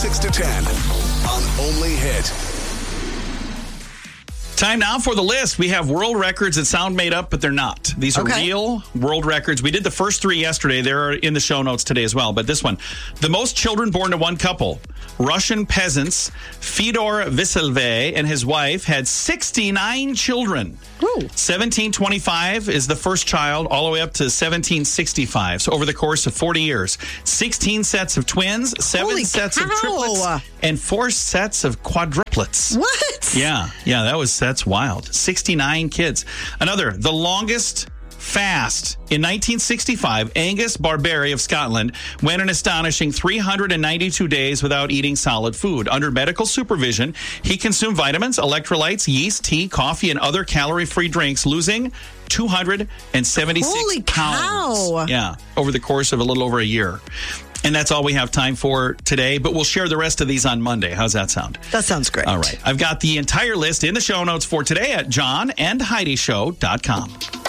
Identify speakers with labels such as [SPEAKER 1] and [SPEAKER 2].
[SPEAKER 1] 6 to 10 on Only Hit.
[SPEAKER 2] Time now for the list. We have world records that sound made up, but they're not. These are real world records. We did the first three yesterday. They're in the show notes today as well. But this one, the most children born to one couple, Russian peasants, Fyodor Vasilev and his wife had 69 children. Ooh. 1725 is the first child, all the way up to 1765. So over the course of 40 years, 16 sets of twins, 7 sets of triplets, and 4 sets of quadruplets.
[SPEAKER 3] What?
[SPEAKER 2] Yeah, that's wild. 69 kids. Another, the longest fast. In 1965, Angus Barbary of Scotland went an astonishing 392 days without eating solid food. Under medical supervision, he consumed vitamins, electrolytes, yeast, tea, coffee, and other calorie-free drinks, losing 276
[SPEAKER 3] Holy
[SPEAKER 2] pounds.
[SPEAKER 3] cow.
[SPEAKER 2] Yeah, over the course of a little over a year. And that's all we have time for today, but we'll share the rest of these on Monday. How's that sound?
[SPEAKER 3] That sounds great.
[SPEAKER 2] All right. I've got the entire list in the show notes for today at johnandheidishow.com.